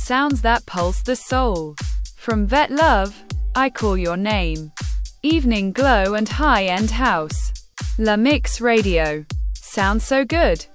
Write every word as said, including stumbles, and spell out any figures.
sounds that pulse the soul. From Vet Love, I Call Your Name, Evening Glow and High End House, La Mix Radio. Sounds so good.